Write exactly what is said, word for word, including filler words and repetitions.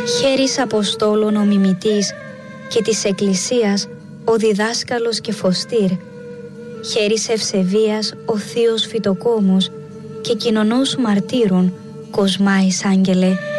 χέρις Αποστόλων ο μιμητής και της Εκκλησίας ο διδάσκαλος και φωστήρ, χέρις ευσεβίας ο θείος Φυτοκόμος και κοινωνός μαρτύρων, Κοσμάης άγγελε,